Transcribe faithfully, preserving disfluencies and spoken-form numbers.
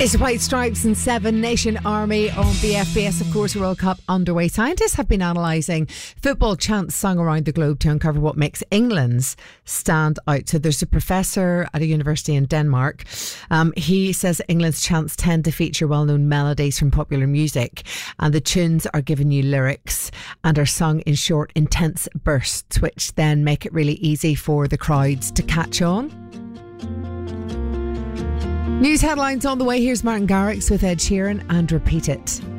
It's White Stripes and Seven Nation Army on B F B S. Of course, World Cup underway. Scientists have been analysing football chants sung around the globe to uncover what makes England's stand out. So there's a professor at a university in Denmark. Um, he says England's chants tend to feature well-known melodies from popular music, and the tunes are given new lyrics and are sung in short, intense bursts, which then make it really easy for the crowds to catch on. News headlines on the way. Here's Martin Garrix with Ed Sheeran and Repeat It.